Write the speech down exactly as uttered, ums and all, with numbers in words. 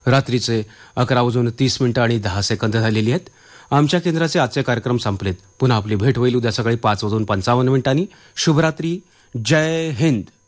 रात्रीचे अकरा वाजून तीस मिनिटं आणि दहा सेकंद झालेली आहेत. आमच्या केंद्राचे आजचे कार्यक्रम संपलेत. पुन्हा आपली भेट होईल उद्या सकाळी पाच वाजून पंचावन्न मिनिटांनी. शुभरात्री. जय हिंद.